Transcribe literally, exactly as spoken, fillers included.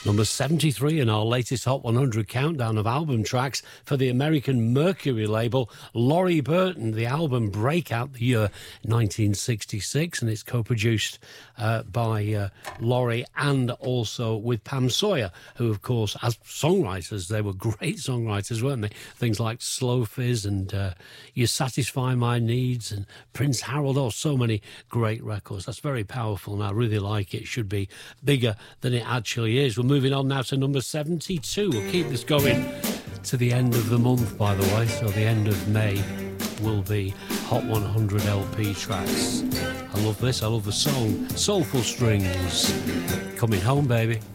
Number seventy-three in our latest Hot one hundred countdown of album tracks for the American Mercury label, Laurie Burton, the album Breakout, the year nineteen sixty-six, and it's co-produced uh, by uh, Laurie and also with Pam Sawyer, who, of course, as songwriters, they were great songwriters, weren't they? Things like Slow Fizz and uh, You Satisfy My Needs and Prince Harold, oh, so many great records. That's very powerful, and I really like it. It should be bigger than it actually is. We're moving on now to number seventy-two. We'll keep this going to the end of the month, by the way, so the end of May will be Hot one hundred L P tracks. I love this. I love the song Soulful Strings. Coming Home, baby.